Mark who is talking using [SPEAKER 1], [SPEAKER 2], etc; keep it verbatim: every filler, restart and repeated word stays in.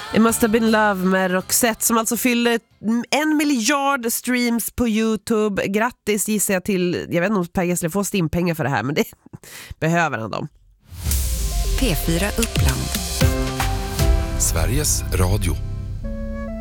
[SPEAKER 1] It must have been love med Roxette som alltså fyller en miljard streams på YouTube. Grattis gissar jag till, jag vet inte om Per Gessle får stimpengar för det här, men det behöver han dem.
[SPEAKER 2] P fyra Uppland.
[SPEAKER 3] Sveriges Radio.